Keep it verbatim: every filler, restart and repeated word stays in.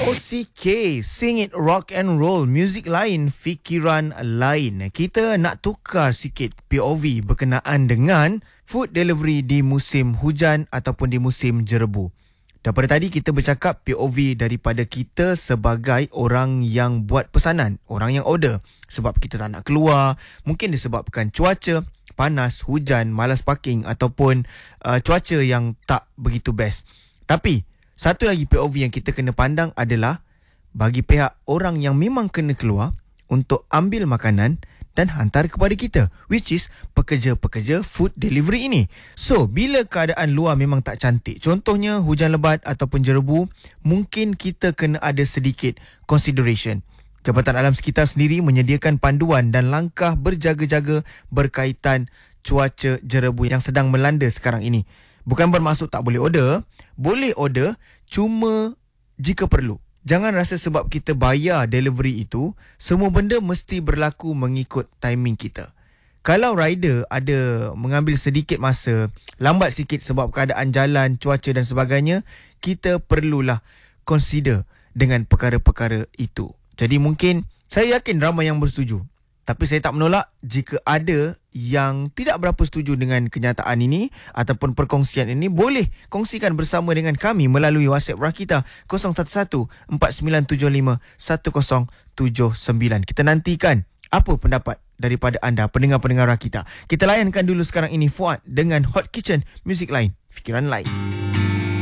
O C K, Sing It Rock and Roll, muzik lain, fikiran lain. Kita nak tukar sikit P O V berkenaan dengan food delivery di musim hujan ataupun di musim jerebu. Daripada tadi kita bercakap P O V daripada kita sebagai orang yang buat pesanan, orang yang order. Sebab kita tak nak keluar, mungkin disebabkan cuaca, panas, hujan, malas parking ataupun uh, cuaca yang tak begitu best. Tapi satu lagi P O V yang kita kena pandang adalah bagi pihak orang yang memang kena keluar untuk ambil makanan dan hantar kepada kita, which is pekerja-pekerja food delivery ini. So, bila keadaan luar memang tak cantik, contohnya hujan lebat ataupun jerebu, mungkin kita kena ada sedikit consideration. Jabatan Alam Sekitar sendiri menyediakan panduan dan langkah berjaga-jaga berkaitan cuaca jerebu yang sedang melanda sekarang ini. Bukan bermaksud tak boleh order, boleh order cuma jika perlu. Jangan rasa sebab kita bayar delivery itu, semua benda mesti berlaku mengikut timing kita. Kalau rider ada mengambil sedikit masa, lambat sikit sebab keadaan jalan, cuaca dan sebagainya, kita perlulah consider dengan perkara-perkara itu. Jadi mungkin saya yakin ramai yang bersetuju. Tapi saya tak menolak jika ada yang tidak berapa setuju dengan kenyataan ini ataupun perkongsian ini, boleh kongsikan bersama dengan kami melalui WhatsApp Rakita kosong satu satu empat sembilan tujuh lima satu kosong tujuh sembilan. Kita nantikan apa pendapat daripada anda, pendengar-pendengar Rakita. Kita layankan dulu sekarang ini Fuad dengan Hot Kitchen, muzik lain, fikiran lain.